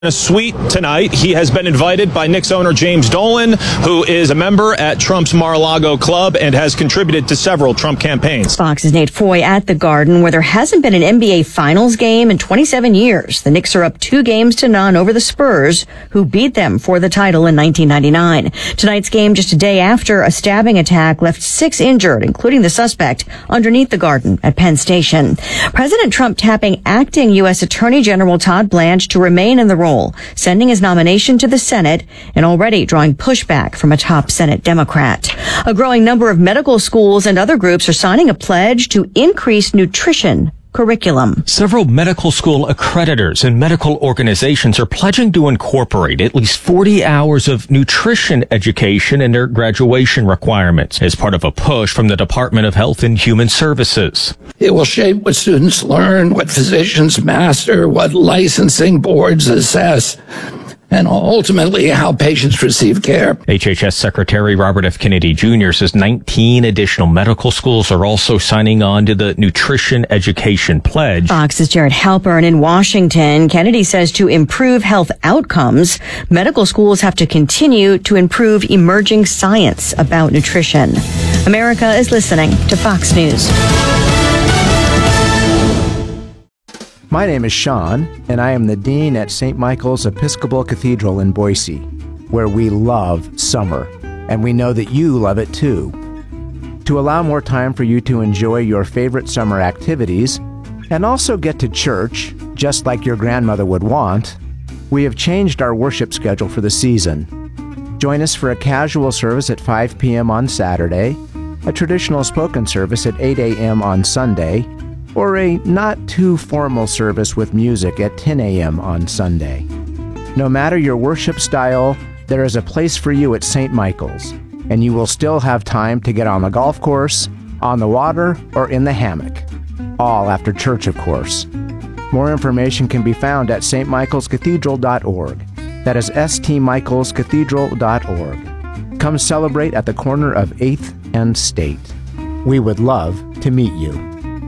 A suite tonight. He has been invited by Knicks owner James Dolan, who is a member at Trump's Mar-a-Lago club and has contributed to several Trump campaigns. Fox's Nate Foy at the Garden, where there hasn't been an NBA Finals game in 27 years. The Knicks are up 2-0 over the Spurs, who beat them for the title in 1999. Tonight's game just a day after a stabbing attack left 6 injured, including the suspect, underneath the Garden at Penn Station. President Trump tapping acting U.S. Attorney General Todd Blanche to remain in the role, sending his nomination to the Senate and already drawing pushback from a top Senate Democrat. A growing number of medical schools and other groups are signing a pledge to increase nutrition curriculum. Several medical school accreditors and medical organizations are pledging to incorporate at least 40 hours of nutrition education in their graduation requirements as part of a push from the Department of Health and Human Services. It will shape what students learn, what physicians master, what licensing boards assess, and ultimately how patients receive care. HHS Secretary Robert F. Kennedy Jr. says 19 additional medical schools are also signing on to the Nutrition Education Pledge. Fox's Jared Halpern in Washington. Kennedy says to improve health outcomes, medical schools have to continue to improve emerging science about nutrition. America is listening to Fox News. My name is Sean, and I am the Dean at St. Michael's Episcopal Cathedral in Boise, where we love summer, and we know that you love it too. To allow more time for you to enjoy your favorite summer activities, and also get to church, just like your grandmother would want, we have changed our worship schedule for the season. Join us for a casual service at 5 p.m. on Saturday, a traditional spoken service at 8 a.m. on Sunday, or a not-too-formal service with music at 10 a.m. on Sunday. No matter your worship style, there is a place for you at St. Michael's, and you will still have time to get on the golf course, on the water, or in the hammock. All after church, of course. More information can be found at stmichaelscathedral.org. That is stmichaelscathedral.org. Come celebrate at the corner of 8th and State. We would love to meet you.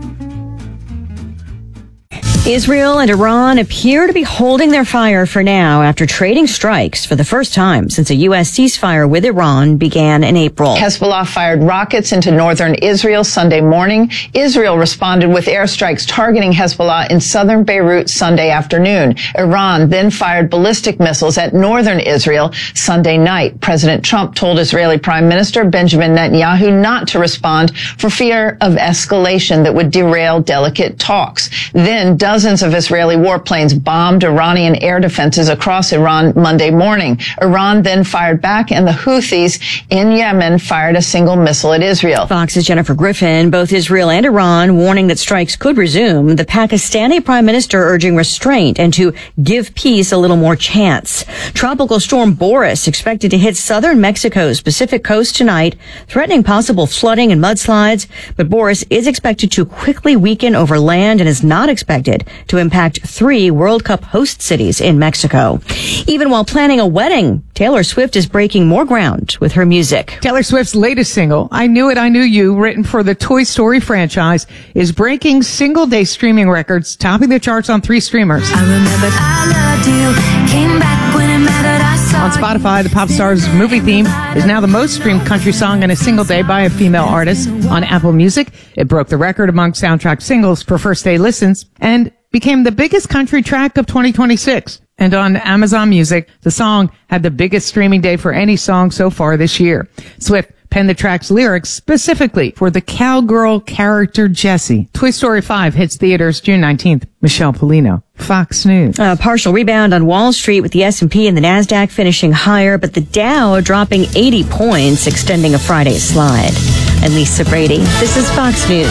Israel and Iran appear to be holding their fire for now after trading strikes for the first time since a U.S. ceasefire with Iran began in April. Hezbollah fired rockets into northern Israel Sunday morning. Israel responded with airstrikes targeting Hezbollah in southern Beirut Sunday afternoon. Iran then fired ballistic missiles at northern Israel Sunday night. President Trump told Israeli Prime Minister Benjamin Netanyahu not to respond for fear of escalation that would derail delicate talks. Then dozens of Israeli warplanes bombed Iranian air defenses across Iran Monday morning. Iran then fired back, and the Houthis in Yemen fired a single missile at Israel. Fox's Jennifer Griffin. Both Israel and Iran warning that strikes could resume. The Pakistani prime minister urging restraint and to give peace a little more chance. Tropical storm Boris expected to hit southern Mexico's Pacific coast tonight, threatening possible flooding and mudslides. But Boris is expected to quickly weaken over land and is not expected to impact 3 World Cup host cities in Mexico. Even while planning a wedding, Taylor Swift is breaking more ground with her music. Taylor Swift's latest single, I Knew It, I Knew You, written for the Toy Story franchise, is breaking single-day streaming records, topping the charts on 3 streamers. I remembered I loved you, came back when it mattered, I saw On Spotify, the pop star's movie theme is now the most streamed country song in a single day by a female artist. On Apple Music, it broke the record among soundtrack singles for first-day listens and became the biggest country track of 2026. And on Amazon Music, the song had the biggest streaming day for any song so far this year. Swift penned the track's lyrics specifically for the cowgirl character Jessie. Toy Story 5 hits theaters June 19th. Michelle Polino, Fox News. A partial rebound on Wall Street with the S&P and the NASDAQ finishing higher, but the Dow dropping 80 points, extending a Friday slide. I'm Lisa Brady. This is Fox News.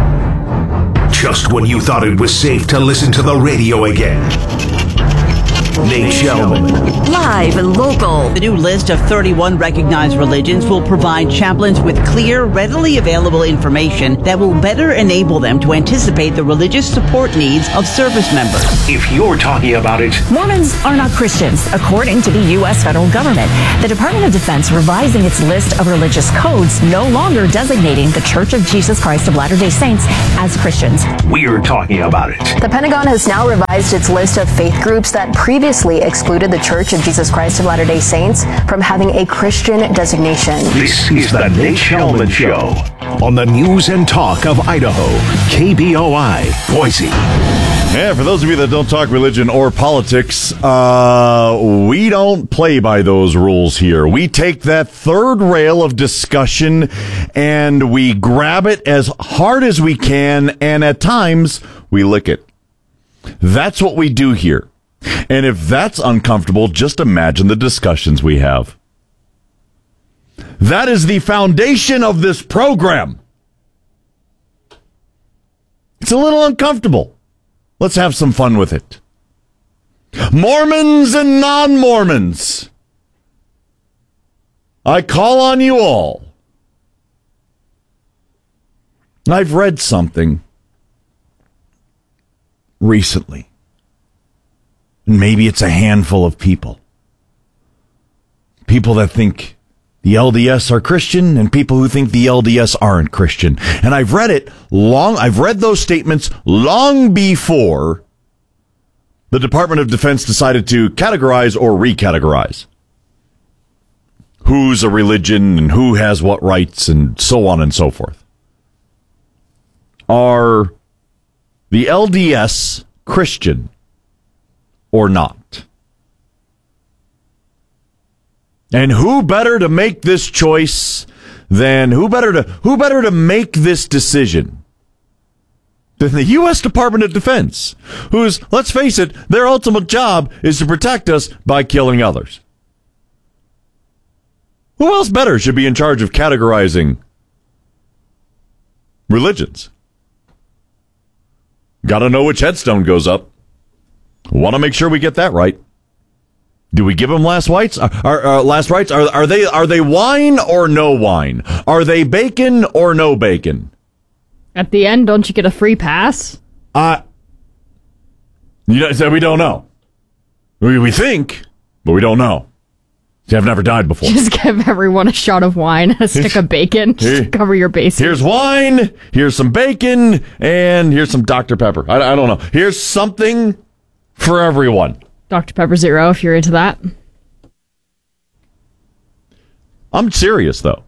Just when you thought it was safe to listen to the radio again. Nate Shelman. Live and local. The new list of 31 recognized religions will provide chaplains with clear, readily available information that will better enable them to anticipate the religious support needs of service members. If you're talking about it, Mormons are not Christians, according to the U.S. federal government. The Department of Defense revising its list of religious codes, no longer designating the Church of Jesus Christ of Latter-day Saints as Christians. we're talking about it. The Pentagon has now revised its list of faith groups that previously excluded the Church of Jesus Christ of Latter-day Saints from having a Christian designation. This is the Nate Shelman Show on the News and Talk of Idaho, KBOI, Boise. Yeah, for those of you that don't talk religion or politics, we don't play by those rules here. We take that third rail of discussion and we grab it as hard as we can, and at times we lick it. That's what we do here. And if that's uncomfortable, just imagine the discussions we have. That is the foundation of this program. It's a little uncomfortable. Let's have some fun with it. Mormons and non-Mormons, I call on you all. I've read something recently. Maybe it's a handful of people. People that think the LDS are Christian and people who think the LDS aren't Christian. And I've read those statements long before the Department of Defense decided to categorize or recategorize who's a religion and who has what rights and so on and so forth. Are the LDS Christian or not? And who better to make this choice than who better to make this decision than the U.S. Department of Defense, whose, let's face it, their ultimate job is to protect us by killing others. Who else better should be in charge of categorizing religions? Got to know which headstone goes up. Want to make sure we get that right. Do we give them last rights? Last rights? Are they wine or no wine? Are they bacon or no bacon? At the end, don't you get a free pass? So we don't know. We think, but we don't know. See, I've never died before. Just give everyone a shot of wine, a stick of bacon, just to cover your bases. Here's wine, here's some bacon, and here's some Dr. Pepper. I don't know. Here's something for everyone. Dr. Pepper Zero, if you're into that. I'm serious, though.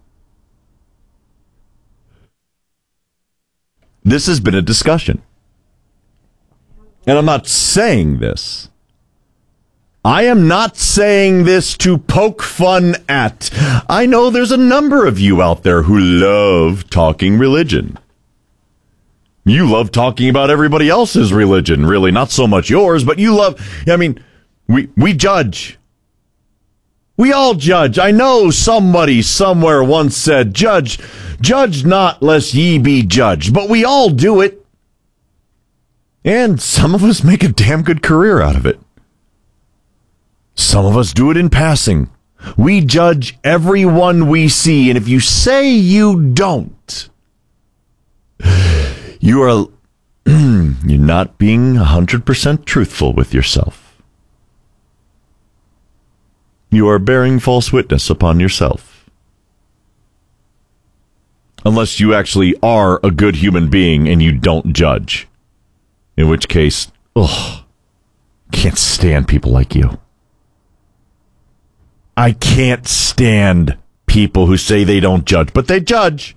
This has been a discussion. And I'm not saying this. I am not saying this to poke fun at. I know there's a number of you out there who love talking religion. You love talking about everybody else's religion, really, not so much yours, but you love, we judge. We all judge. I know somebody somewhere once said, judge not lest ye be judged, but we all do it. And some of us make a damn good career out of it. Some of us do it in passing. We judge everyone we see, and if you say you don't, you're not being 100% truthful with yourself. You are bearing false witness upon yourself. Unless you actually are a good human being and you don't judge. In which case, can't stand people like you. I can't stand people who say they don't judge, but they judge.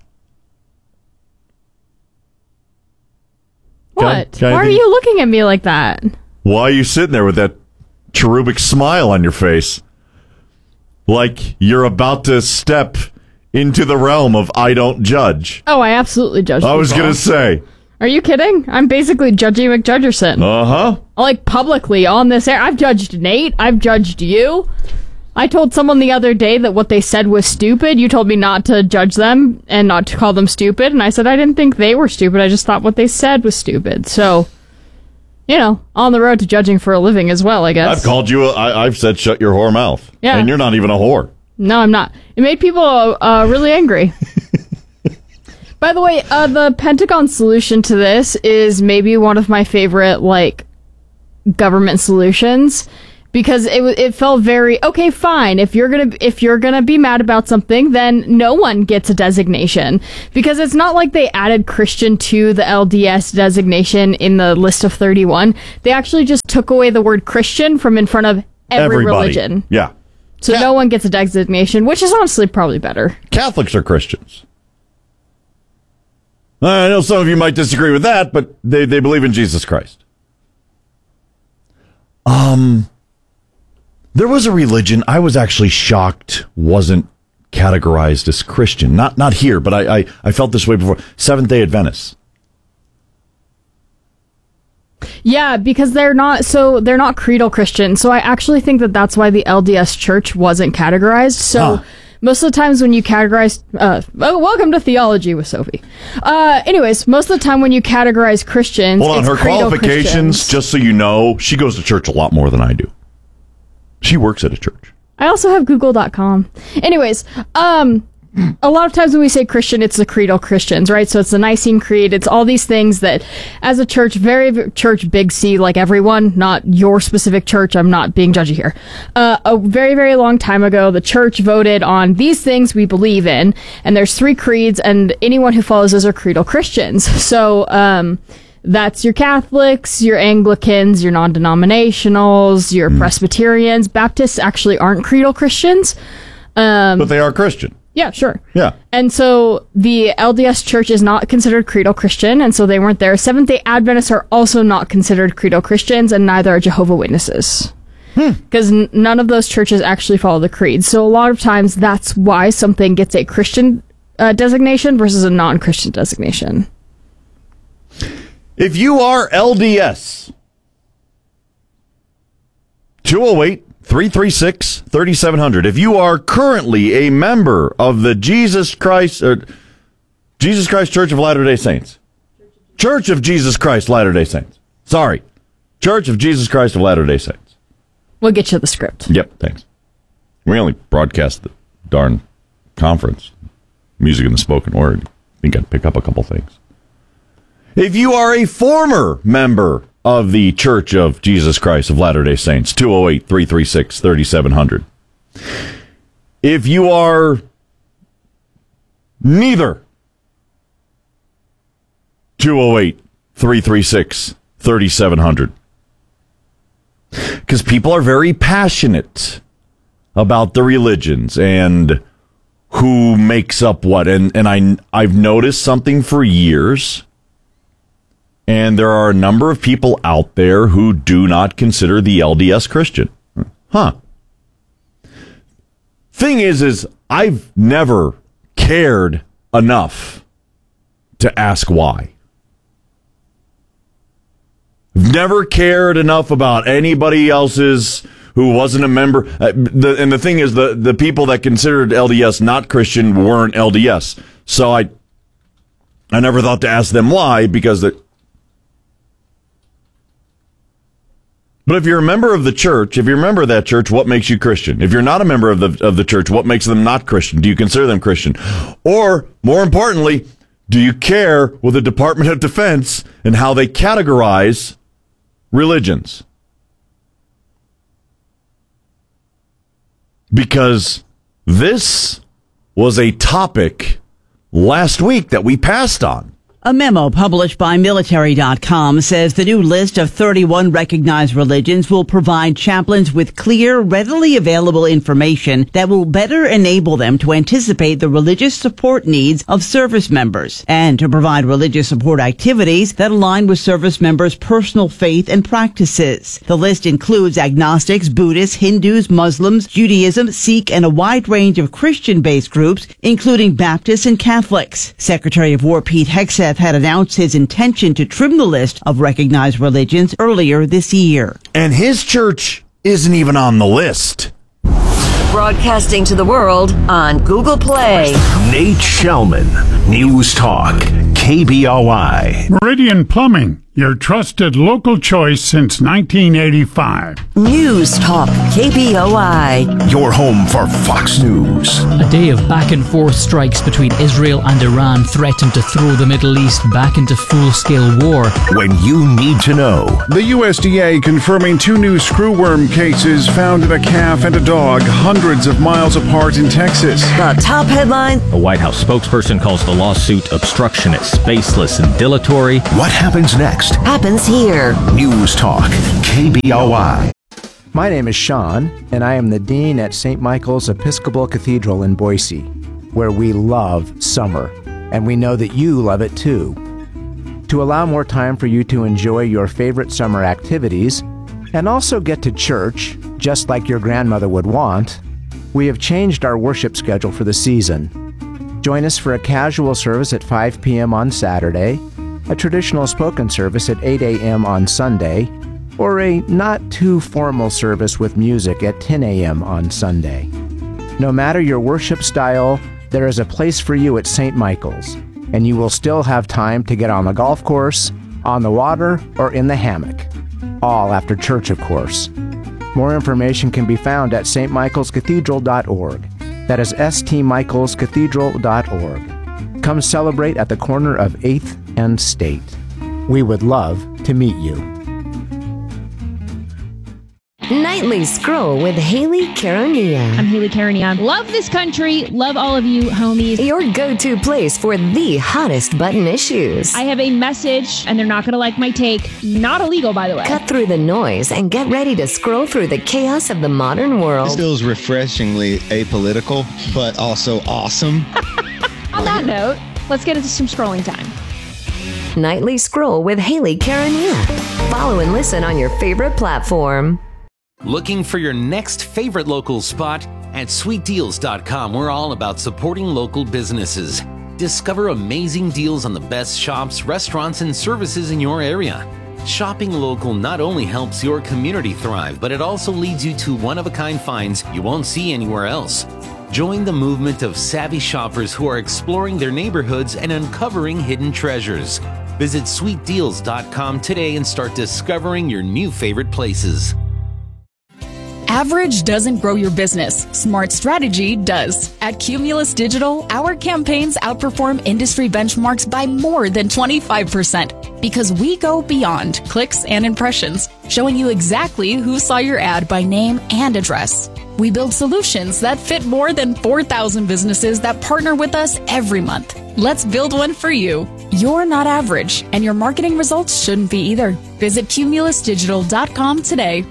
What? Why are you looking at me like that? Why are you sitting there with that cherubic smile on your face? Like you're about to step into the realm of I don't judge. Oh, I absolutely judge people. I was going to say. Are you kidding? I'm basically Judgy McJudgerson. Uh-huh. Like, publicly on this air. I've judged Nate. I've judged you. I told someone the other day that what they said was stupid. You told me not to judge them and not to call them stupid. And I said I didn't think they were stupid. I just thought what they said was stupid. So, on the road to judging for a living as well, I guess. I've called you, I've said shut your whore mouth. Yeah. And you're not even a whore. No, I'm not. It made people really angry. By the way, the Pentagon solution to this is maybe one of my favorite, government solutions. Because it felt very, okay, fine. If you're gonna be mad about something, then no one gets a designation. Because it's not like they added Christian to the LDS designation in the list of 31. They actually just took away the word Christian from in front of every religion. Yeah. So no one gets a designation, which is honestly probably better. Catholics are Christians. I know some of you might disagree with that, but they believe in Jesus Christ. There was a religion I was actually shocked wasn't categorized as Christian. Not here, but I felt this way before. Seventh-day Adventists. Yeah, because they're not creedal Christian. So I actually think that's why the LDS Church wasn't categorized. So most of the times when you categorize, welcome to Theology with Sophie. Anyways, most of the time when you categorize Christians, hold on, her qualifications, Christians. just so you know, she goes to church a lot more than I do. She works at a church. I also have Google.com. Anyways, a lot of times when we say Christian, it's the creedal Christians, right? So it's the Nicene Creed. It's all these things that, as a church, very church, big C, like everyone, not your specific church. I'm not being judgy here. A very, very long time ago, the church voted on these things we believe in, and there's 3 creeds, and anyone who follows those are creedal Christians. So, that's your Catholics, your Anglicans, your non-denominationals, your Presbyterians. Baptists actually aren't creedal Christians. But they are Christian. Yeah, sure. Yeah. And so the LDS Church is not considered creedal Christian, and so they weren't there. Seventh-day Adventists are also not considered creedal Christians, and neither are Jehovah's Witnesses. Because none of those churches actually follow the creed. So a lot of times that's why something gets a Christian designation versus a non-Christian designation. If you are LDS, 208-336-3700. If you are currently a member of the Jesus Christ Church of Latter-day Saints. Church of Jesus Christ Latter-day Saints. Sorry. Church of Jesus Christ of Latter-day Saints. We'll get you the script. Yep, thanks. We only broadcast the darn conference. Music in the spoken word. I think I'd pick up a couple things. If you are a former member of the Church of Jesus Christ of Latter-day Saints, 208-336-3700. If you are neither, 208-336-3700. Because people are very passionate about the religions and who makes up what. And I've noticed something for years. And there are a number of people out there who do not consider the LDS Christian. Thing is I've never cared enough to ask why. I've never cared enough about anybody else's who wasn't a member. And the thing is, the people that considered LDS not Christian weren't LDS. So I never thought to ask them why, because but if you're a member of the church, if you're a member of that church, what makes you Christian? If you're not a member of the church, what makes them not Christian? Do you consider them Christian? Or, more importantly, do you care with the Department of Defense and how they categorize religions? Because this was a topic last week that we passed on. A memo published by Military.com says the new list of 31 recognized religions will provide chaplains with clear, readily available information that will better enable them to anticipate the religious support needs of service members and to provide religious support activities that align with service members' personal faith and practices. The list includes agnostics, Buddhists, Hindus, Muslims, Judaism, Sikh, and a wide range of Christian-based groups, including Baptists and Catholics. Secretary of War Pete Hegseth had announced his intention to trim the list of recognized religions earlier this year. And his church isn't even on the list. Broadcasting to the world on Google Play. Nate Shellman, News Talk, KBOI. Meridian Plumbing. your trusted local choice since 1985. News Talk KBOI. Your home for Fox News. A day of back-and-forth strikes between Israel and Iran threatened to throw the Middle East back into full-scale war. When you need to know. The USDA confirming 2 new screwworm cases found in a calf and a dog hundreds of miles apart in Texas. The top headline. A White House spokesperson calls the lawsuit obstructionist, baseless, and dilatory. What happens next? Happens here. News Talk KBOI. My name is Sean, and I am the Dean at St. Michael's Episcopal Cathedral in Boise, where we love summer, and we know that you love it too. To allow more time for you to enjoy your favorite summer activities, and also get to church, just like your grandmother would want, we have changed our worship schedule for the season. Join us for a casual service at 5 p.m. on Saturday, a traditional spoken service at 8 a.m. on Sunday, or a not-too-formal service with music at 10 a.m. on Sunday. No matter your worship style, there is a place for you at St. Michael's, and you will still have time to get on the golf course, on the water, or in the hammock. All after church, of course. More information can be found at stmichaelscathedral.org. That is stmichaelscathedral.org. Come celebrate at the corner of 8th and State. We would love to meet you. Nightly Scroll with Haley Caronia. I'm Haley Caronia. Love this country. Love all of you homies. Your go-to place for the hottest button issues. I have a message, and they're not going to like my take. Not illegal, by the way. Cut through the noise and get ready to scroll through the chaos of the modern world. This feels refreshingly apolitical, but also awesome. On that note, let's get into some scrolling time. Nightly Scroll with Haley Caronia. Follow and listen on your favorite platform. Looking for your next favorite local spot? At sweetdeals.com, we're all about supporting local businesses. Discover amazing deals on the best shops, restaurants, and services in your area. Shopping local not only helps your community thrive, but it also leads you to one-of-a-kind finds you won't see anywhere else. Join the movement of savvy shoppers who are exploring their neighborhoods and uncovering hidden treasures. Visit sweetdeals.com today and start discovering your new favorite places. Average doesn't grow your business. Smart strategy does. At Cumulus Digital, our campaigns outperform industry benchmarks by more than 25% because we go beyond clicks and impressions, showing you exactly who saw your ad by name and address. We build solutions that fit more than 4,000 businesses that partner with us every month. Let's build one for you. You're not average, and your marketing results shouldn't be either. Visit cumulusdigital.com today.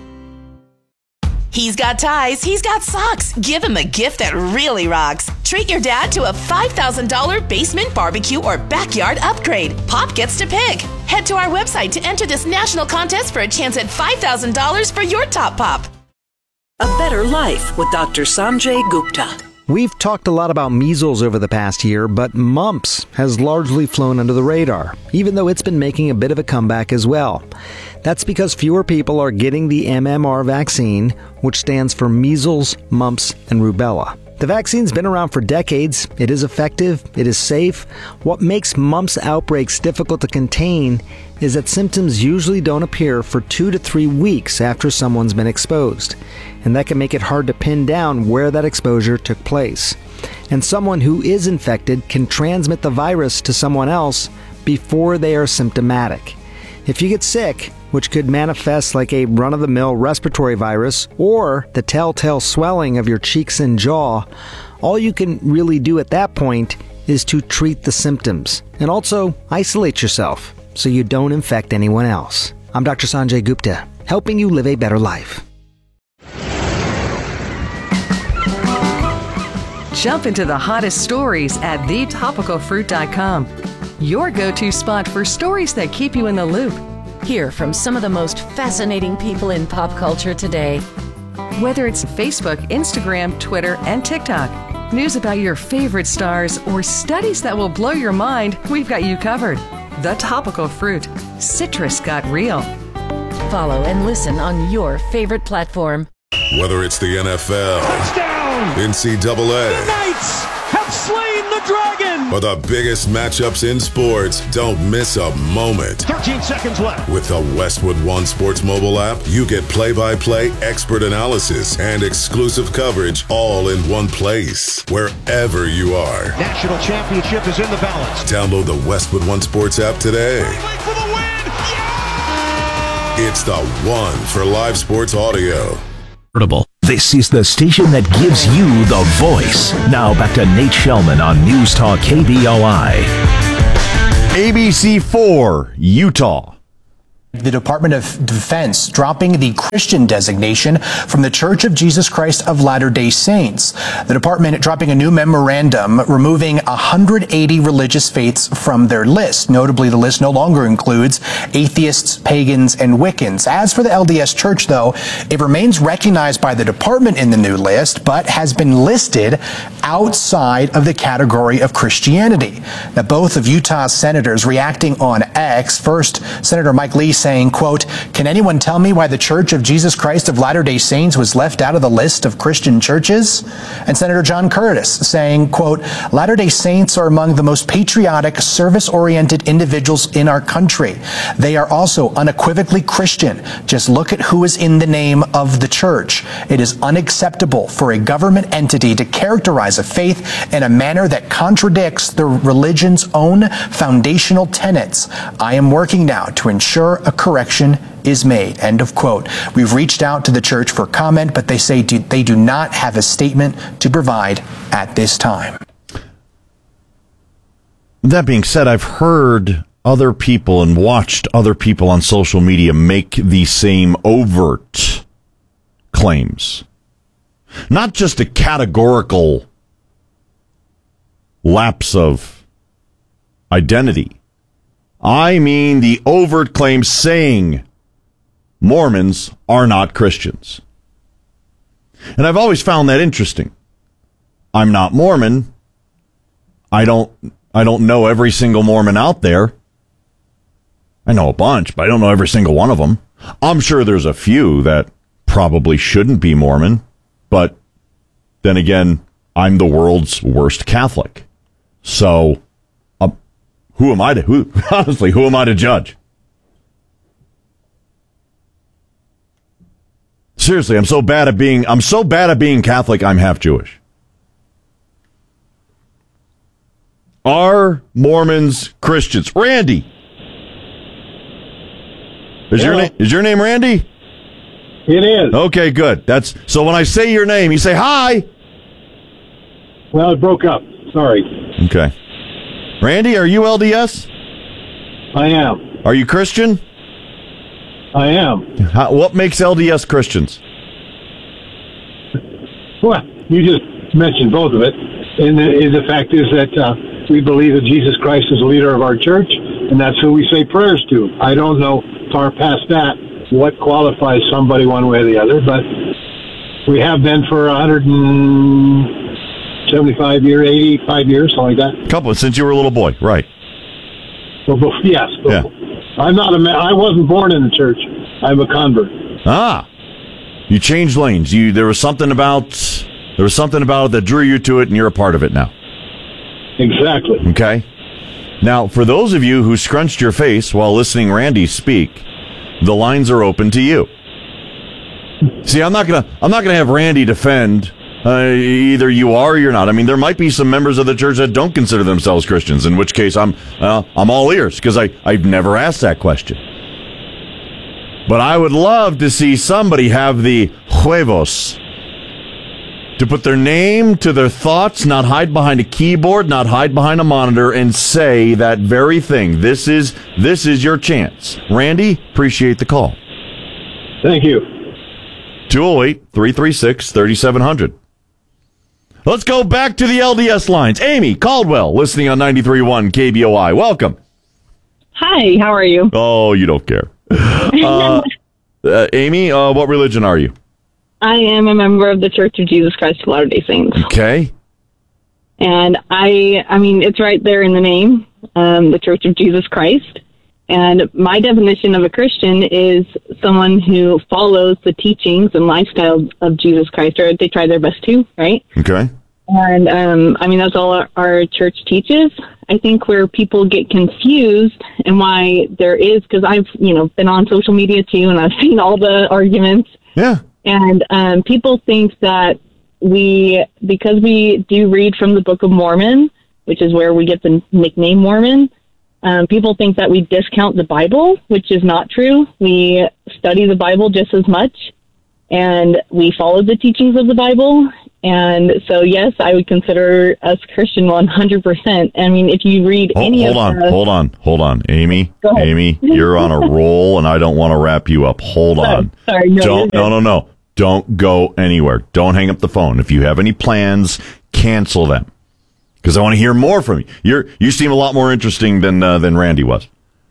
He's got ties, he's got socks. Give him a gift that really rocks. Treat your dad to a $5,000 basement barbecue or backyard upgrade. Pop gets to pick. Head to our website to enter this national contest for a chance at $5,000 for your top pop. A Better Life with Dr. Sanjay Gupta. We've talked a lot about measles over the past year, but mumps has largely flown under the radar, even though it's been making a bit of a comeback as well. That's because fewer people are getting the MMR vaccine, which stands for measles, mumps, and rubella. The vaccine's been around for decades. It is effective. It is safe. What makes mumps outbreaks difficult to contain is that symptoms usually don't appear for 2 to 3 weeks after someone's been exposed. And that can make it hard to pin down where that exposure took place. And someone who is infected can transmit the virus to someone else before they are symptomatic. If you get sick, which could manifest like a run-of-the-mill respiratory virus or the telltale swelling of your cheeks and jaw, all you can really do at that point is to treat the symptoms and also isolate yourself so you don't infect anyone else. I'm Dr. Sanjay Gupta, helping you live a better life. Jump into the hottest stories at thetopicalfruit.com. Your go-to spot for stories that keep you in the loop. Hear from some of the most fascinating people in pop culture today. Whether it's Facebook, Instagram, Twitter, and TikTok, news about your favorite stars, or studies that will blow your mind, we've got you covered. The Topical Fruit. Citrus got real. Follow and listen on your favorite platform. Whether it's the NFL, touchdown, NCAA, the Knights have slain the dragon, For the biggest matchups in sports, don't miss a moment. 13 seconds left. With the Westwood One Sports mobile app, you get play-by-play expert analysis and exclusive coverage all in one place, wherever you are. National championship is in the balance. Download the Westwood One Sports app today. For the win! Yeah! It's the one for live sports audio. This is the station that gives you the voice. Now back to Nate Shellman on News Talk KBOI. ABC4, Utah. The Department of Defense dropping the Christian designation from the Church of Jesus Christ of Latter-day Saints. The department dropping a new memorandum removing 180 religious faiths from their list. Notably, the list no longer includes atheists, pagans, and Wiccans. As for the LDS Church, though, it remains recognized by the department in the new list, but has been listed outside of the category of Christianity. Now, both of Utah's senators reacting on X. First, Senator Mike Lee saying, quote, "Can anyone tell me why the Church of Jesus Christ of Latter-day Saints was left out of the list of Christian churches?" And Senator John Curtis saying, quote, "Latter-day Saints are among the most patriotic, service-oriented individuals in our country. They are also unequivocally Christian. Just look at who is in the name of the church. It is unacceptable for a government entity to characterize a faith in a manner that contradicts the religion's own foundational tenets. I am working now to ensure a correction is made." End of quote. We've reached out to the church for comment, but they say they do not have a statement to provide at this time. That being said, I've heard other people and watched other people on social media make the same overt claims. Not just a categorical lapse of identity. I mean the overt claim saying Mormons are not Christians. And I've always found that interesting. I'm not Mormon. I don't know every single Mormon out there. I know a bunch, but I don't know every single one of them. I'm sure there's a few that probably shouldn't be Mormon, but then again, I'm the world's worst Catholic. So who am I to judge? Seriously, I'm so bad at being Catholic, I'm half Jewish. Are Mormons Christians? Randy. Is your name Randy? It is. Okay, good. So when I say your name, you say hi. Well, it broke up. Sorry. Okay. Randy, are you LDS? I am. Are you Christian? I am. What makes LDS Christians? Well, you just mentioned both of it. And the fact is that we believe that Jesus Christ is the leader of our church, and that's who we say prayers to. I don't know far past that what qualifies somebody one way or the other, but we have been for 175 years, 85 years, something like that. Couple since you were a little boy, right? Well, yes. Yeah. I wasn't born in the church. I'm a convert. Ah, you changed lanes. There was something about it that drew you to it, and you're a part of it now. Exactly. Okay. Now, for those of you who scrunched your face while listening Randy speak, the lines are open to you. See, I'm not gonna have Randy defend either you are or you're not. I mean, there might be some members of the church that don't consider themselves Christians, in which case I'm all ears, because I've never asked that question. But I would love to see somebody have the huevos to put their name to their thoughts, not hide behind a keyboard, not hide behind a monitor, and say that very thing. This is your chance. Randy, appreciate the call. Thank you. 208-336-3700. Let's go back to the LDS lines. Amy Caldwell, listening on 93.1 KBOI. Welcome. Hi, how are you? Oh, you don't care. Amy, what religion are you? I am a member of the Church of Jesus Christ of Latter-day Saints. Okay. And I mean, it's right there in the name, the Church of Jesus Christ. And my definition of a Christian is someone who follows the teachings and lifestyle of Jesus Christ, or they try their best to, right? Okay. And, that's all our church teaches. I think where people get confused and why there is, because I've, been on social media too, and I've seen all the arguments. Yeah. And people think that because we do read from the Book of Mormon, which is where we get the nickname Mormon, people think that we discount the Bible, which is not true. We study the Bible just as much, and we follow the teachings of the Bible. And so, yes, I would consider us Christian 100%. I mean, if you read Hold on. Amy, you're on a roll, and I don't want to wrap you up. Hold on. Sorry, no. Don't go anywhere. Don't hang up the phone. If you have any plans, cancel them, because I want to hear more from you. You seem a lot more interesting than Randy was.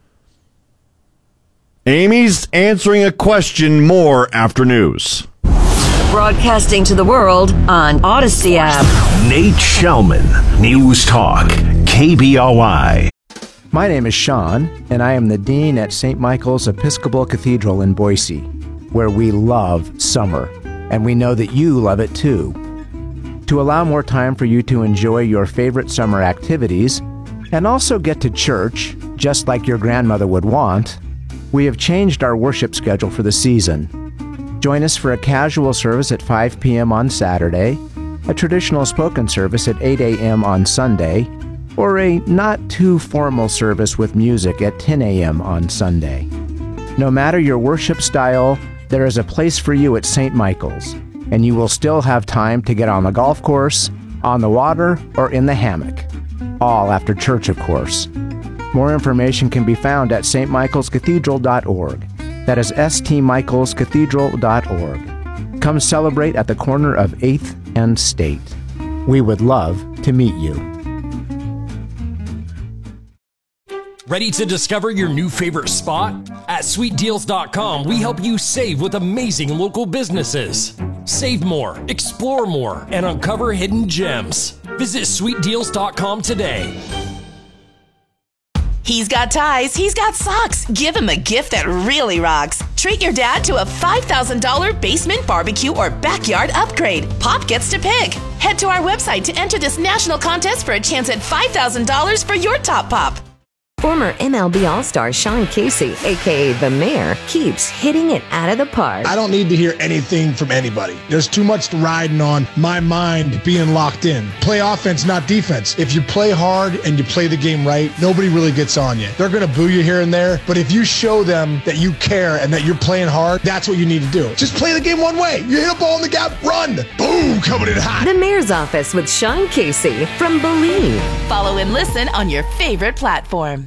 Amy's answering a question more after news. Broadcasting to the world on Odyssey app. Nate Shellman, News Talk, KBOI. My name is Sean, and I am the Dean at St. Michael's Episcopal Cathedral in Boise, where we love summer, and we know that you love it too. To allow more time for you to enjoy your favorite summer activities, and also get to church, just like your grandmother would want, we have changed our worship schedule for the season. Join us for a casual service at 5 p.m. on Saturday, a traditional spoken service at 8 a.m. on Sunday, or a not too formal service with music at 10 a.m. on Sunday. No matter your worship style, there is a place for you at St. Michael's, and you will still have time to get on the golf course, on the water, or in the hammock. All after church, of course. More information can be found at stmichaelscathedral.org. That is stmichaelscathedral.org. Come celebrate at the corner of 8th and State. We would love to meet you. Ready to discover your new favorite spot? At sweetdeals.com, we help you save with amazing local businesses. Save more, explore more, and uncover hidden gems. Visit sweetdeals.com today. He's got ties, he's got socks. Give him a gift that really rocks. Treat your dad to a $5,000 basement barbecue or backyard upgrade. Pop gets to pick. Head to our website to enter this national contest for a chance at $5,000 for your top pop. Former MLB All-Star Sean Casey, a.k.a. The Mayor, keeps hitting it out of the park. I don't need to hear anything from anybody. There's too much riding on my mind being locked in. Play offense, not defense. If you play hard and you play the game right, nobody really gets on you. They're going to boo you here and there, but if you show them that you care and that you're playing hard, that's what you need to do. Just play the game one way. You hit a ball in the gap, run. Boom, coming in hot. The Mayor's Office with Sean Casey from Believe. Follow and listen on your favorite platform.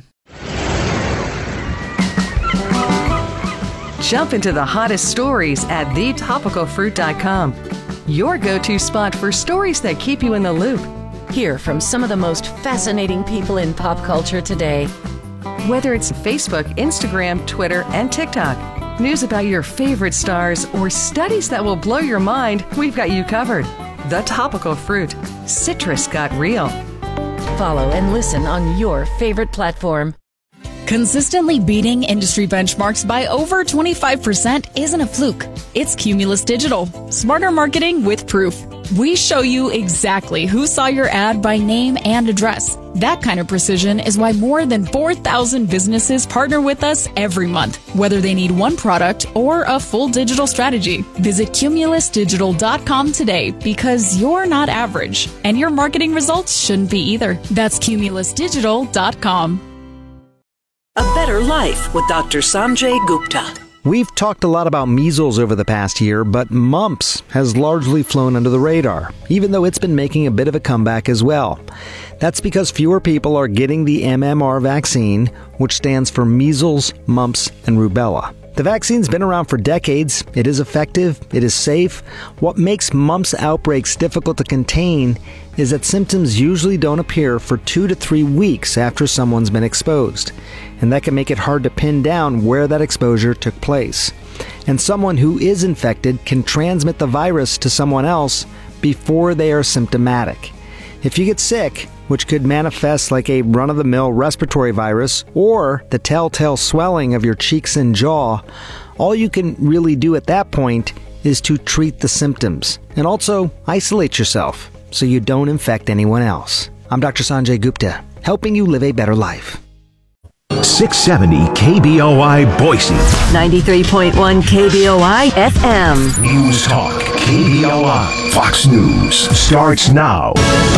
Jump into the hottest stories at thetopicalfruit.com. Your go-to spot for stories that keep you in the loop. Hear from some of the most fascinating people in pop culture today. Whether it's Facebook, Instagram, Twitter, and TikTok, news about your favorite stars, or studies that will blow your mind, we've got you covered. The Topical Fruit. Citrus got real. Follow and listen on your favorite platform. Consistently beating industry benchmarks by over 25% isn't a fluke. It's Cumulus Digital. Smarter marketing with proof. We show you exactly who saw your ad by name and address. That kind of precision is why more than 4,000 businesses partner with us every month, whether they need one product or a full digital strategy. Visit cumulusdigital.com today, because you're not average, and your marketing results shouldn't be either. That's cumulusdigital.com. A Better Life with Dr. Sanjay Gupta. We've talked a lot about measles over the past year, but mumps has largely flown under the radar, even though it's been making a bit of a comeback as well. That's because fewer people are getting the MMR vaccine, which stands for measles, mumps, and rubella. The vaccine's been around for decades. It is effective. It is safe. What makes mumps outbreaks difficult to contain is that symptoms usually don't appear for 2 to 3 weeks after someone's been exposed. And that can make it hard to pin down where that exposure took place. And someone who is infected can transmit the virus to someone else before they are symptomatic. If you get sick, which could manifest like a run-of-the-mill respiratory virus or the telltale swelling of your cheeks and jaw, all you can really do at that point is to treat the symptoms and also isolate yourself. so you don't infect anyone else. I'm Dr. Sanjay Gupta, helping you live a better life. 670 KBOI Boise. 93.1 KBOI FM. News Talk KBOI. Fox News starts now.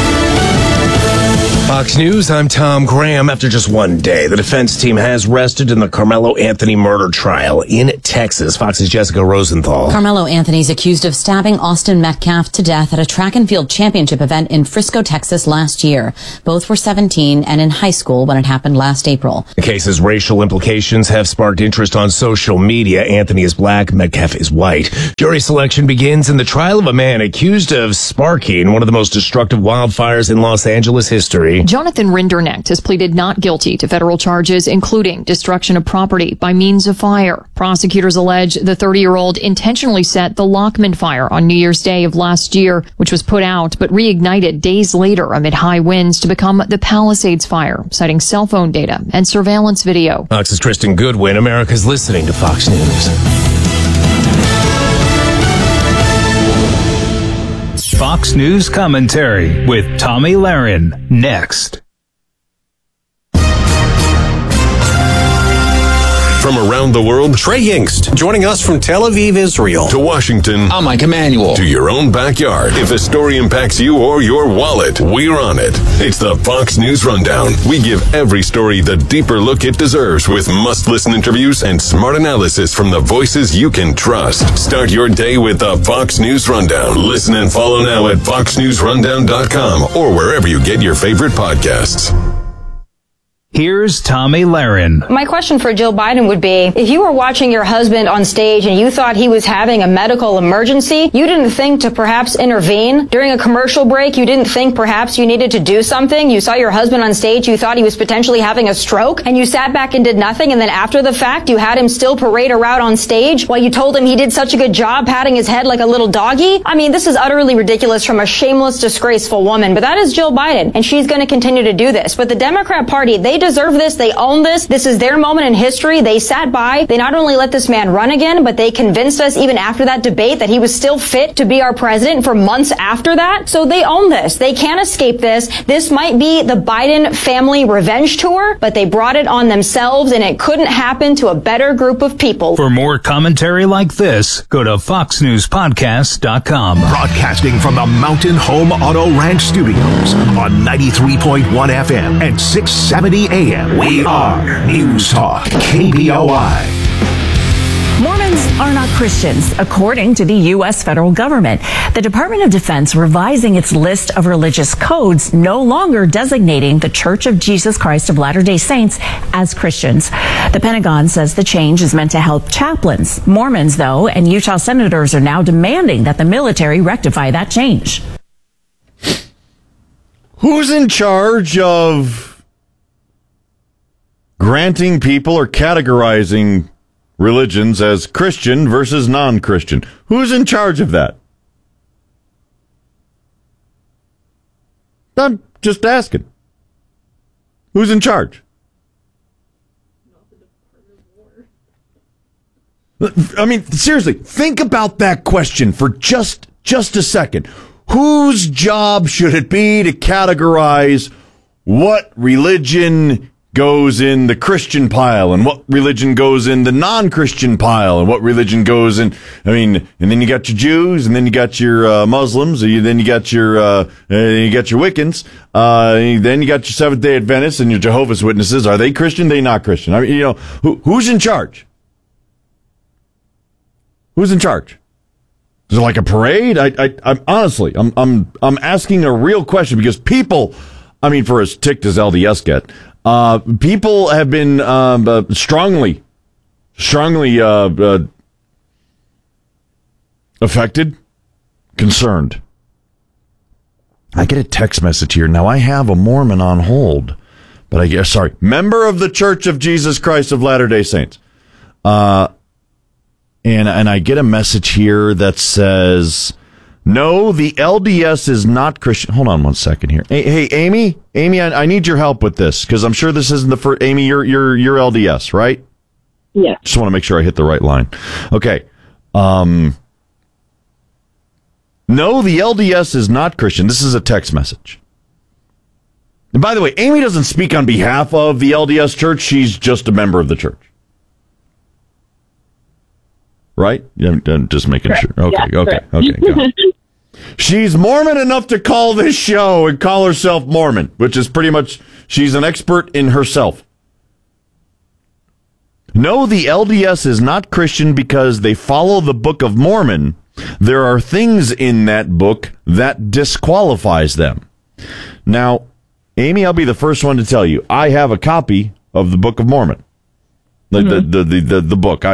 Fox News, I'm Tom Graham. After just one day, the defense team has rested in the Carmelo Anthony murder trial in Texas. Fox's Jessica Rosenthal. Carmelo Anthony's accused of stabbing Austin Metcalf to death at a track and field championship event in Frisco, Texas last year. Both were 17 and in high school when it happened last April. The case's racial implications have sparked interest on social media. Anthony is black, Metcalf is white. Jury selection begins in the trial of a man accused of sparking one of the most destructive wildfires in Los Angeles history. Jonathan Rinderknecht has pleaded not guilty to federal charges, including destruction of property by means of fire. Prosecutors allege the 30-year-old intentionally set the Lockman fire on New Year's Day of last year, which was put out but reignited days later amid high winds to become the Palisades fire, citing cell phone data and surveillance video. Fox's Tristan Goodwin. America's listening to Fox News. Fox News commentary with Tommy Lahren next. From around the world, Trey Yingst, joining us from Tel Aviv, Israel. To Washington. I'm Mike Emanuel. To your own backyard. If a story impacts you or your wallet, we're on it. It's the Fox News Rundown. We give every story the deeper look it deserves with must-listen interviews and smart analysis from the voices you can trust. Start your day with the Fox News Rundown. Listen and follow now at foxnewsrundown.com or wherever you get your favorite podcasts. Here's Tommy Lahren. My question for Jill Biden would be, if you were watching your husband on stage and you thought he was having a medical emergency, you didn't think to perhaps intervene during a commercial break? You didn't think perhaps you needed to do something? You saw your husband on stage, you thought he was potentially having a stroke, and you sat back and did nothing, and then after the fact, you had him still parade around on stage while you told him he did such a good job patting his head like a little doggy? I mean, this is utterly ridiculous from a shameless, disgraceful woman, but that is Jill Biden, and she's going to continue to do this. But the Democrat Party, they deserve this. They own this. This is their moment in history. They sat by. They not only let this man run again, but they convinced us even after that debate that he was still fit to be our president for months after that. So they own this. They can't escape this. This might be the Biden family revenge tour, but they brought it on themselves, and it couldn't happen to a better group of people. For more commentary like this, go to foxnewspodcast.com. Broadcasting from the Mountain Home Auto Ranch Studios on 93.1 FM and 670 AM. We are News Talk KBOI. Mormons are not Christians, according to the U.S. federal government. The Department of Defense revising its list of religious codes, no longer designating the Church of Jesus Christ of Latter-day Saints as Christians. The Pentagon says the change is meant to help chaplains. Mormons, though, and Utah senators are now demanding that the military rectify that change. Who's in charge of granting people or categorizing religions as Christian versus non-Christian? Who's in charge of that? I'm just asking. Who's in charge? I mean, seriously, think about that question for just a second. Whose job should it be to categorize what religion goes in the Christian pile and what religion goes in the non-Christian pile and what religion goes in, I mean, and then you got your Jews and then you got your Muslims, then you got your Wiccans, then you got your Seventh-day Adventists and your Jehovah's Witnesses. Are they Christian? They not Christian? I mean, you know, who's in charge? Who's in charge? Is it like a parade? I'm honestly, I'm asking a real question because people, I mean, for as ticked as LDS get, people have been strongly affected, concerned. I get a text message here. Now, I have a Mormon on hold, but I guess, member of the Church of Jesus Christ of Latter-day Saints. And I get a message here that says, no, the LDS is not Christian. Hold on one second here. Hey, Amy, I need your help with this because I'm sure this isn't the first. Amy, you're LDS, right? Yeah. Just want to make sure I hit the right line. Okay. No, the LDS is not Christian. This is a text message. And by the way, Amy doesn't speak on behalf of the LDS Church. She's just a member of the church. Right? Yeah, just making correct. Sure. Okay, yeah, okay, go. She's Mormon enough to call this show and call herself Mormon, which is pretty much, she's an expert in herself. No, the LDS is not Christian because they follow the Book of Mormon. There are things in that book that disqualifies them. Now, Amy, I'll be the first one to tell you, I have a copy of the Book of Mormon. The book.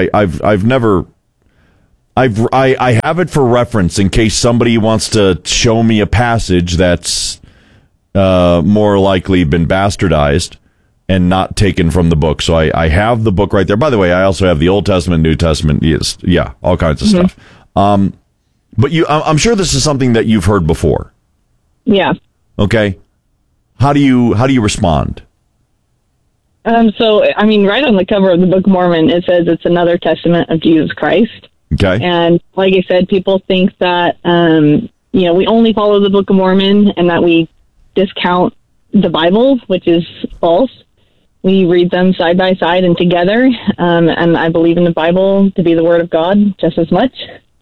I have it for reference in case somebody wants to show me a passage that's more likely been bastardized and not taken from the book. So I have the book right there. By the way, I also have the Old Testament, New Testament, yeah, all kinds of stuff. But I'm sure this is something that you've heard before. Yeah. Okay. How do you respond? So, I mean, right on the cover of the Book of Mormon, it says it's another testament of Jesus Christ. Okay. And like I said, people think that, we only follow the Book of Mormon and that we discount the Bible, which is false. We read them side by side and together. And I believe in the Bible to be the Word of God just as much.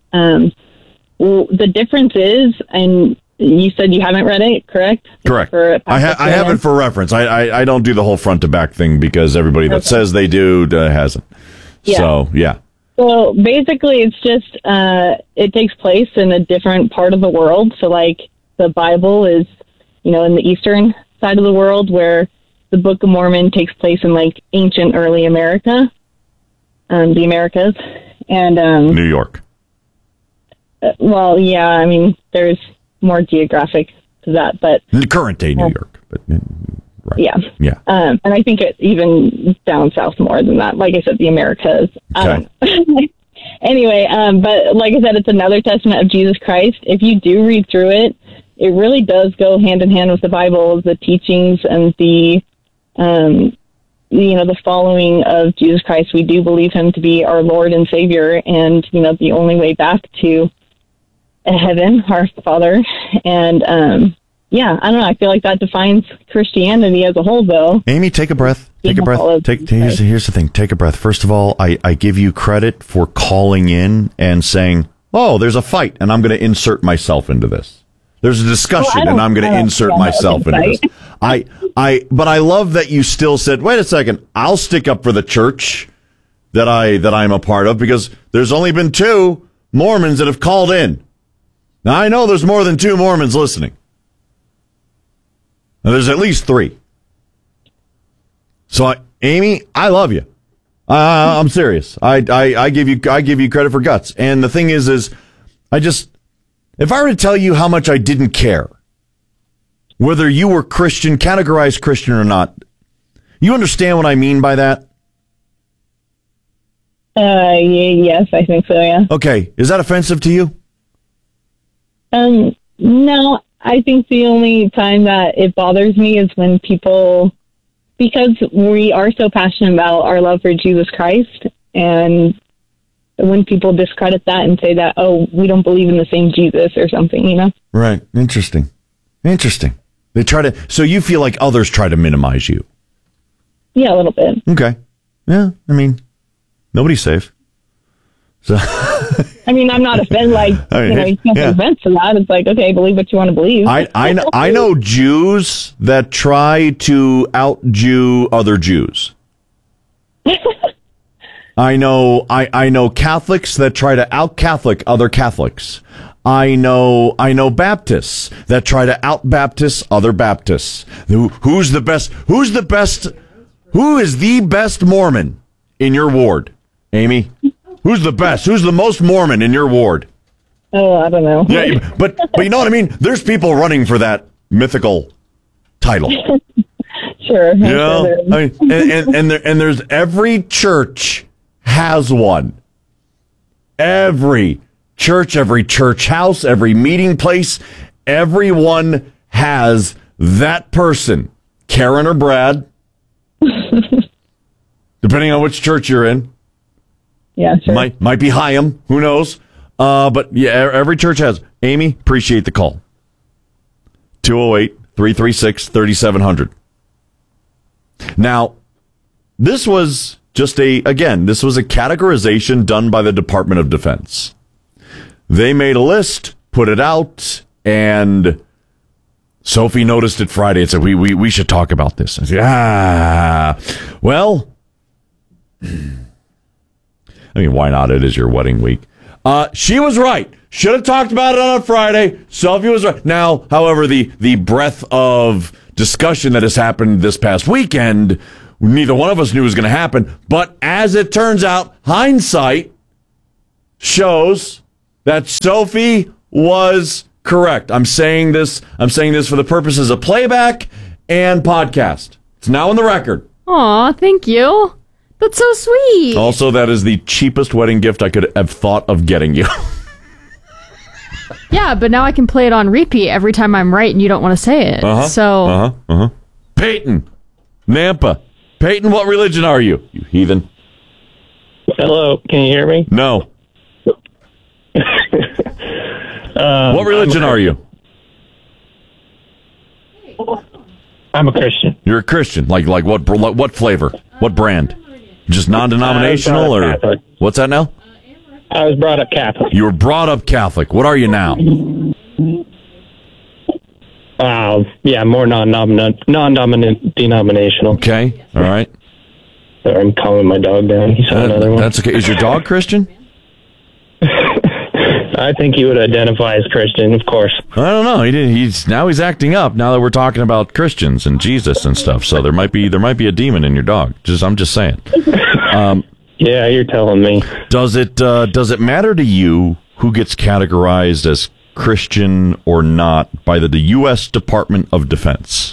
The difference is, and you said you haven't read it, correct? Correct. I have it for reference. I don't do the whole front to back thing because everybody that says they do hasn't. Yeah. So, yeah. So basically it's just, it takes place in a different part of the world. So like the Bible is, in the eastern side of the world, where the Book of Mormon takes place in like ancient early America, the Americas, and New York. Well, yeah, I mean, there's more geographic to that, but current day New York, but right. Yeah. And I think it even down south more than that. Like I said, the Americas. Okay. Anyway, but like I said, it's another testament of Jesus Christ. If you do read through it, it really does go hand in hand with the Bible, the teachings and the, the following of Jesus Christ. We do believe him to be our Lord and Savior and, the only way back to heaven, our Father. And, I don't know. I feel like that defines Christianity as a whole, though. Amy, take a breath. Take a breath. Here's the thing. Take a breath. First of all, I give you credit for calling in and saying, oh, there's a fight, and I'm going to insert myself into this. There's a discussion, and I'm going to insert myself into this. But I love that you still said, wait a second, I'll stick up for the church that I'm a part of, because there's only been 2 Mormons that have called in. Now, I know there's more than 2 Mormons listening. Now, there's at least 3. So, Amy, I love you. I'm serious. I give you credit for guts. And the thing is if I were to tell you how much I didn't care, whether you were Christian, categorized Christian or not, you understand what I mean by that? Yes, I think so, yeah. Okay. Is that offensive to you? No, I think the only time that it bothers me is when people, because we are so passionate about our love for Jesus Christ, and when people discredit that and say that, oh, we don't believe in the same Jesus or something, Right. Interesting. They try to, so you feel like others try to minimize you? Yeah, a little bit. Okay. Yeah, I mean, nobody's safe. So I mean, I'm not offended. Like, you can't be offended to that. It's like, okay, believe what you want to believe. I know Jews that try to out-Jew other Jews. I know Catholics that try to out-Catholic other Catholics. I know Baptists that try to out-Baptist other Baptists. Who's the best? Who is the best Mormon in your ward, Amy? Who's the best? Who's the most Mormon in your ward? Oh, I don't know. Yeah, but you know what I mean? There's people running for that mythical title. Sure. You know? I mean, and there's every church has one. Every church house, every meeting place, everyone has that person, Karen or Brad, depending on which church you're in. Yeah, sure. Might be Chaim, who knows? But yeah, every church has. Amy, appreciate the call. 208-336-3700. Now, this was just a categorization done by the Department of Defense. They made a list, put it out, and Sophie noticed it Friday and said, we should talk about this. I said, well, I mean, why not? It is your wedding week. She was right. Should have talked about it on a Friday. Sophie was right. Now, however, the breadth of discussion that has happened this past weekend, neither one of us knew was going to happen. But as it turns out, hindsight shows that Sophie was correct. I'm saying this for the purposes of playback and podcast. It's now on the record. Aw, thank you. That's so sweet. Also, that is the cheapest wedding gift I could have thought of getting you. Yeah, but now I can play it on repeat every time I'm right and you don't want to say it. Peyton, Nampa. Peyton, what religion are you heathen? Hello, can you hear me? No. What religion are you? I'm a Christian. You're a Christian. Like what flavor? What brand? Just non-denominational or Catholic. What's that now? I was brought up Catholic. You were brought up Catholic. What are you now? Yeah, more non-dominant denominational. Okay, all right. Sorry, I'm calming my dog down. He saw another one. That's okay. Is your dog Christian? I think he would identify as Christian, of course. I don't know. He's acting up now that we're talking about Christians and Jesus and stuff. So there might be a demon in your dog. I'm just saying. Yeah, you're telling me. Does it matter to you who gets categorized as Christian or not by the U.S. Department of Defense?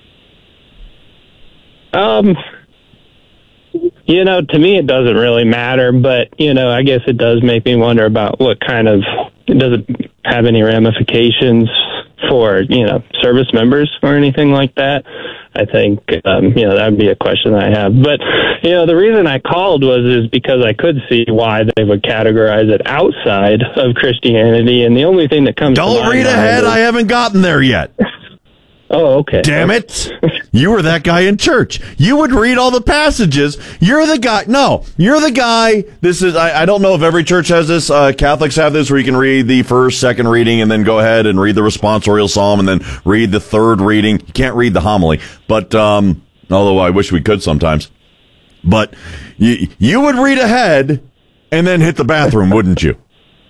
To me it doesn't really matter, but, I guess it does make me wonder about does it have any ramifications for, service members or anything like that? I think, that would be a question I have. But, the reason I called is because I could see why they would categorize it outside of Christianity, and the only thing that comes to mind... Don't read ahead, I haven't gotten there yet. Oh, okay. Damn it. You were that guy in church. You would read all the passages. You're the guy. No, you're the guy. I don't know if every church has this. Catholics have this where you can read the first, second reading and then go ahead and read the responsorial psalm and then read the third reading. You can't read the homily, but, although I wish we could sometimes. But you would read ahead and then hit the bathroom, wouldn't you?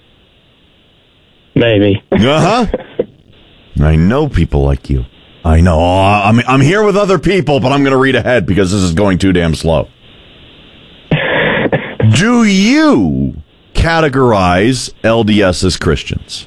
Maybe. I know people like you. I know. I'm here with other people, but I'm going to read ahead because this is going too damn slow. Do you categorize LDS as Christians?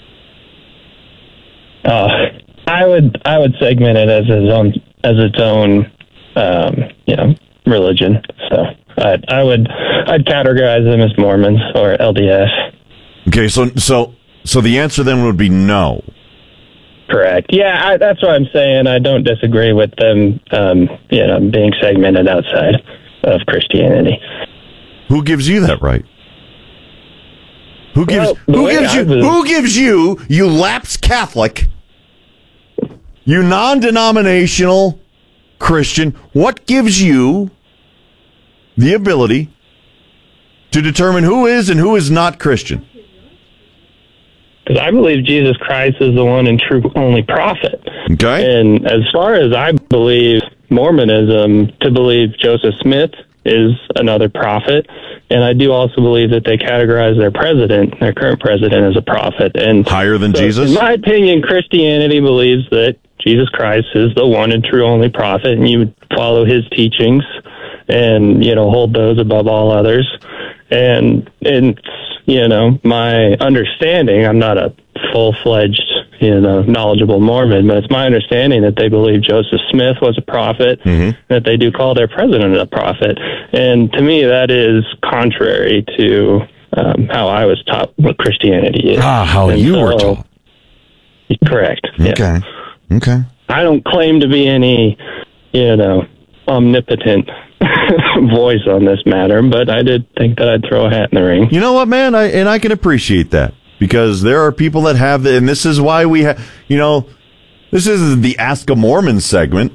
I would segment it as its own religion. So I'd categorize them as Mormons or LDS. Okay, so the answer then would be no. Correct. Yeah, that's what I'm saying. I don't disagree with them, being segmented outside of Christianity. Who gives you that right? Who gives you, you lapsed Catholic, you non-denominational Christian, what gives you the ability to determine who is and who is not Christian? Because I believe Jesus Christ is the one and true only prophet. Okay. And as far as I believe Mormonism, to believe Joseph Smith is another prophet, and I do also believe that they categorize their current president, as a prophet. And higher than Jesus? In my opinion, Christianity believes that Jesus Christ is the one and true only prophet, and you would follow his teachings and, hold those above all others. And my understanding, I'm not a full-fledged, knowledgeable Mormon, but it's my understanding that they believe Joseph Smith was a prophet, that they do call their president a prophet. And to me, that is contrary to how I was taught what Christianity is. You were taught. Correct. Okay. Yeah. Okay. I don't claim to be any, omnipotent voice on this matter, but I did think that I'd throw a hat in the ring. You know what, man? I can appreciate that, because there are people that have and this is why we have, this is the Ask a Mormon segment,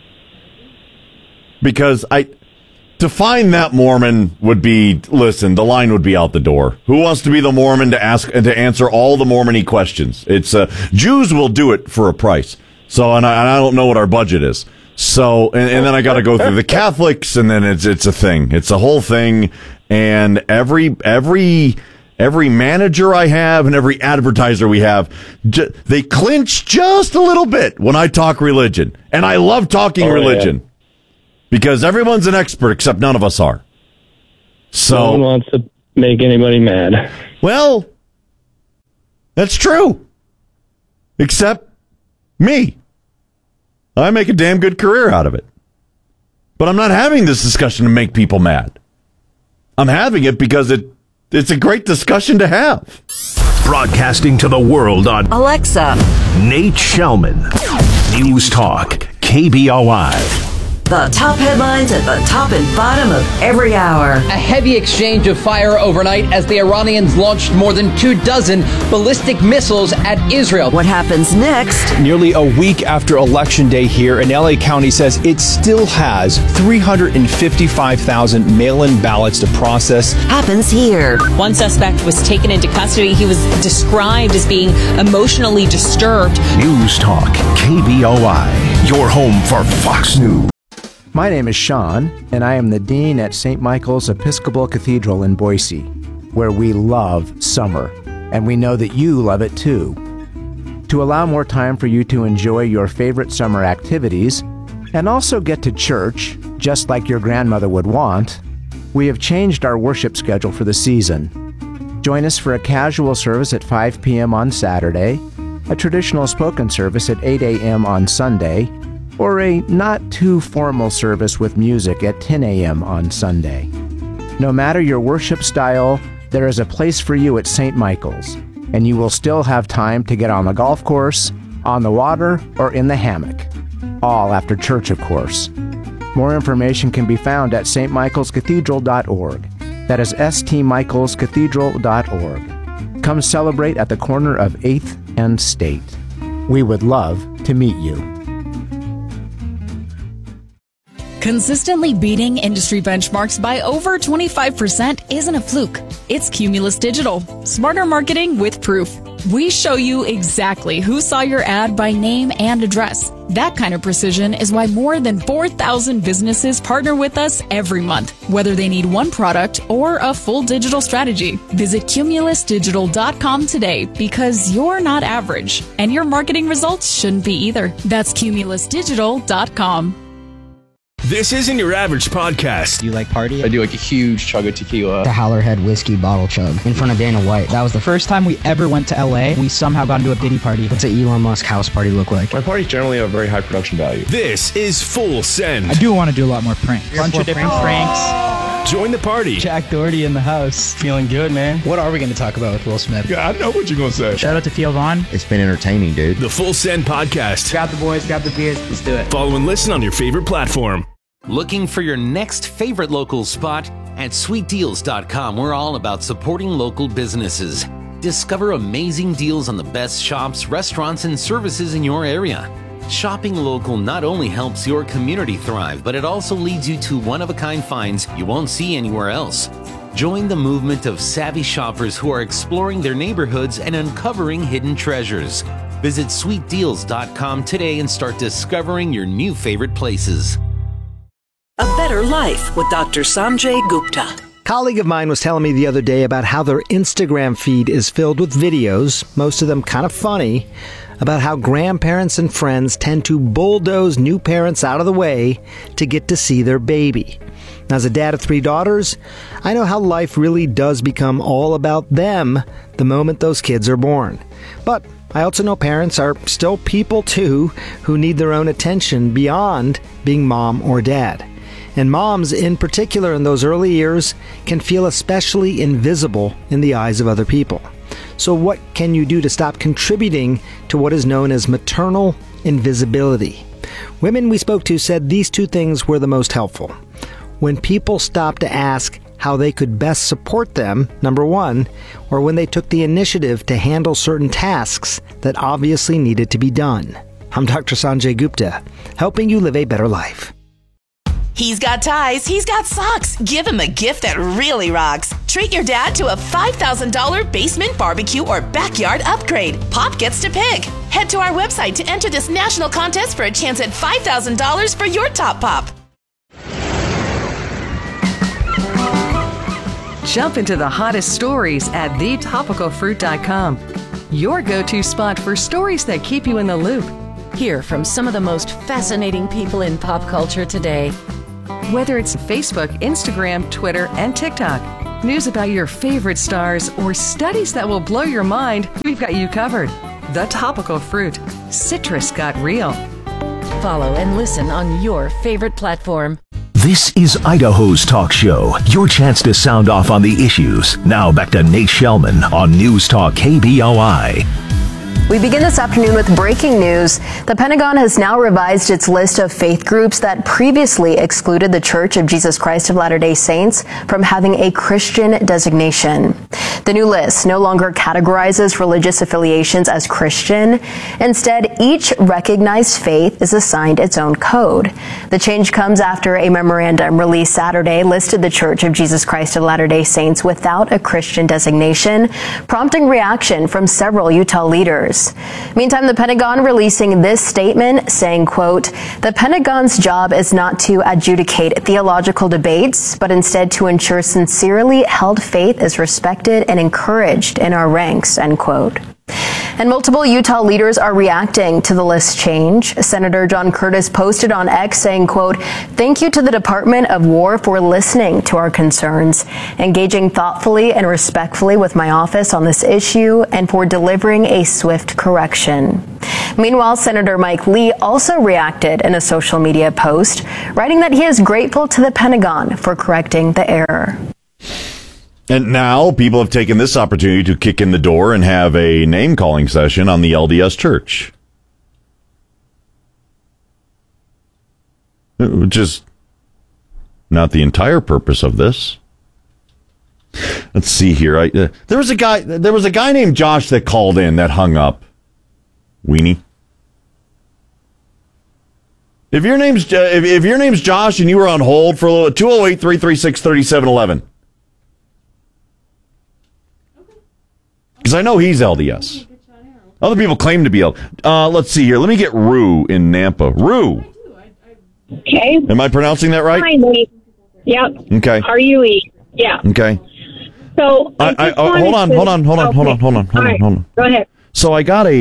because to find that Mormon would be, the line would be out the door. Who wants to be the Mormon to answer all the Mormon-y questions? It's Jews will do it for a price. So, and I don't know what our budget is. So, and then I got to go through the Catholics, and then it's a thing. It's a whole thing, and every manager I have and every advertiser we have, they clinch just a little bit when I talk religion, and I love talking religion. Yeah. Because everyone's an expert, except none of us are. So, no one wants to make anybody mad. Well, that's true. Except me. I make a damn good career out of it. But I'm not having this discussion to make people mad. I'm having it because it's a great discussion to have. Broadcasting to the world on Alexa, Nate Shellman. News Talk, KBOI. The top headlines at the top and bottom of every hour. A heavy exchange of fire overnight as the Iranians launched more than 24 ballistic missiles at Israel. What happens next? Nearly a week after Election Day here, and LA County says it still has 355,000 mail-in ballots to process. Happens here. One suspect was taken into custody. He was described as being emotionally disturbed. News Talk, KBOI, your home for Fox News. My name is Sean, and I am the Dean at St. Michael's Episcopal Cathedral in Boise, where we love summer, and we know that you love it too. To allow more time for you to enjoy your favorite summer activities, and also get to church, just like your grandmother would want, we have changed our worship schedule for the season. Join us for a casual service at 5 p.m. on Saturday, a traditional spoken service at 8 a.m. on Sunday, or a not-too-formal service with music at 10 a.m. on Sunday. No matter your worship style, there is a place for you at St. Michael's, and you will still have time to get on the golf course, on the water, or in the hammock. All after church, of course. More information can be found at stmichaelscathedral.org. That is stmichaelscathedral.org. Come celebrate at the corner of 8th and State. We would love to meet you. Consistently beating industry benchmarks by over 25% isn't a fluke. It's Cumulus Digital. Smarter marketing with proof. We show you exactly who saw your ad by name and address. That kind of precision is why more than 4,000 businesses partner with us every month, whether they need one product or a full digital strategy. Visit cumulusdigital.com today, because you're not average, and your marketing results shouldn't be either. That's cumulusdigital.com. This isn't your average podcast. You like party? I do like a huge chug of tequila. The Howlerhead whiskey bottle chug in front of Dana White. That was the first time we ever went to LA. We somehow got into a Diddy party. What's an Elon Musk house party look like? My parties generally have very high production value. This is Full Send. I do want to do a lot more pranks. Bunch of different pranks. Join the party. Jack Doherty in the house. Feeling good, man. What are we going to talk about with Will Smith? Yeah, I know what you're going to say. Shout out to Theo Vaughn. It's been entertaining, dude. The Full Send Podcast. Grab the boys, grab the beers. Let's do it. Follow and listen on your favorite platform. Looking for your next favorite local spot? At sweetdeals.com, we're all about supporting local businesses. Discover amazing deals on the best shops, restaurants, and services in your area. Shopping local not only helps your community thrive, but it also leads you to one-of-a-kind finds you won't see anywhere else. Join the movement of savvy shoppers who are exploring their neighborhoods and uncovering hidden treasures. Visit sweetdeals.com today and start discovering your new favorite places. A Better Life with Dr. Sanjay Gupta. A colleague of mine was telling me the other day about how their Instagram feed is filled with videos, most of them kind of funny, about how grandparents and friends tend to bulldoze new parents out of the way to get to see their baby. As a dad of 3 daughters, I know how life really does become all about them the moment those kids are born. But I also know parents are still people too who need their own attention beyond being mom or dad. And moms, in particular in those early years, can feel especially invisible in the eyes of other people. So what can you do to stop contributing to what is known as maternal invisibility? Women we spoke to said these 2 things were the most helpful. when people stopped to ask how they could best support them, number one, or when they took the initiative to handle certain tasks that obviously needed to be done. I'm Dr. Sanjay Gupta, helping you live a better life. He's got ties, he's got socks. Give him a gift that really rocks. Treat your dad to a $5,000 basement barbecue or backyard upgrade. Pop gets to pick. Head to our website to enter this national contest for a chance at $5,000 for your top pop. Jump into the hottest stories at thetopicalfruit.com. Your go-to spot for stories that keep you in the loop. Hear from some of the most fascinating people in pop culture today. Whether it's Facebook, Instagram, Twitter, and TikTok, news about your favorite stars, or studies that will blow your mind, we've got you covered. The Topical Fruit. Citrus got real. Follow and listen on your favorite platform. This is Idaho's talk show. Your chance to sound off on the issues. Now back to Nate Shellman on News Talk KBOI. We begin this afternoon with breaking news. The Pentagon has now revised its list of faith groups that previously excluded the Church of Jesus Christ of Latter-day Saints from having a Christian designation. The new list no longer categorizes religious affiliations as Christian. Instead, each recognized faith is assigned its own code. The change comes after a memorandum released Saturday listed the Church of Jesus Christ of Latter-day Saints without a Christian designation, prompting reaction from several Utah leaders. Meantime, the Pentagon releasing this statement saying, quote, "The Pentagon's job is not to adjudicate theological debates, but instead to ensure sincerely held faith is respected and encouraged in our ranks," end quote. And multiple Utah leaders are reacting to the list change. Senator John Curtis posted on X saying, quote, "Thank you to the Department of War for listening to our concerns, engaging thoughtfully and respectfully with my office on this issue, and for delivering a swift correction." Meanwhile, Senator Mike Lee also reacted in a social media post, writing that he is grateful to the Pentagon for correcting the error. And now people have taken this opportunity to kick in the door and have a name-calling session on the LDS Church. Which is not the entire purpose of this. Let's see here. There was a guy named Josh that called in that hung up. Weenie. If your name's Josh and you were on hold for a little, 208-336-3711. Because I know he's LDS. Other people claim to be LDS. Let's see here. Let me get Rue in Nampa. Rue. Okay. Am I pronouncing that right? Hi, Nate. Yep. Okay. R-U-E. Yeah. Okay. So hold on. Go ahead. So I got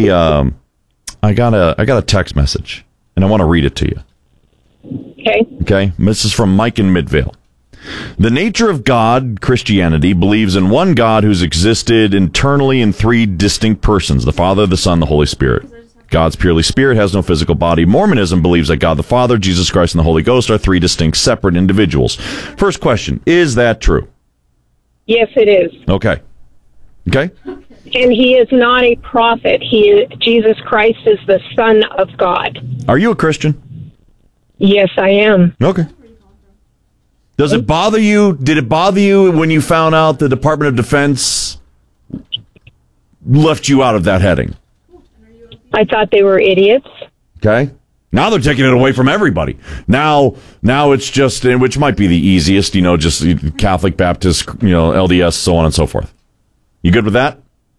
a text message, and I want to read it to you. Okay. Okay. This is from Mike in Midvale. The nature of God, Christianity, believes in one God who's existed internally in three distinct persons, the Father, the Son, the Holy Spirit. God's purely spirit, has no physical body. Mormonism believes that God the Father, Jesus Christ, and the Holy Ghost are three distinct, separate individuals. First question, is that true? Yes, it is. Okay. Okay? And he is not a prophet. Jesus Christ is the Son of God. Are you a Christian? Yes, I am. Okay. Does it bother you? Did it bother you when you found out the Department of Defense left you out of that heading? I thought they were idiots. Okay. Now they're taking it away from everybody. Now it's just, which might be the easiest, just Catholic, Baptist, LDS, so on and so forth. You good with that?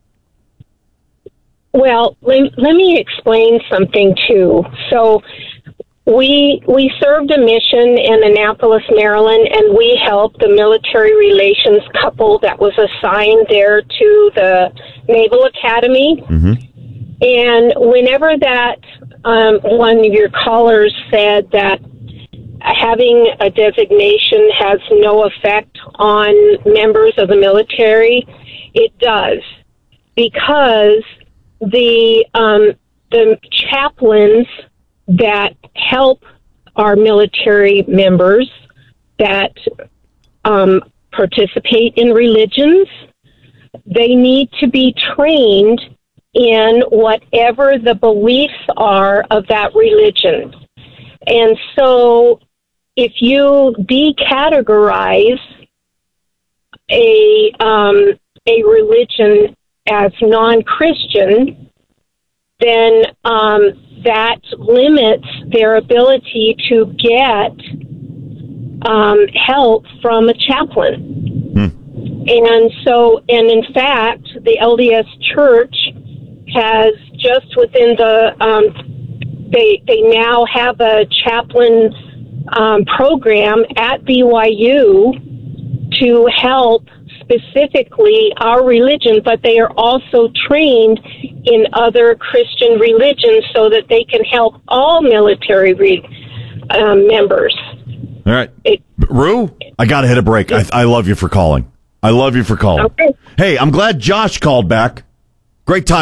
Well, let me explain something too. So we served a mission in Annapolis, Maryland, and we helped the military relations couple that was assigned there to the Naval Academy. Mm-hmm. And whenever that one of your callers said that having a designation has no effect on members of the military, it does, because the chaplains that help our military members that participate in religions, they need to be trained in whatever the beliefs are of that religion. And so if you decategorize a religion as non-Christian, then that limits their ability to get help from a chaplain. And in fact, the LDS Church has just within the, they now have a chaplain program at BYU to help specifically our religion, but they are also trained in other Christian religions so that they can help all military members. All right. Rue, I got to hit a break. I love you for calling. I love you for calling. Okay. Hey, I'm glad Josh called back. Great time.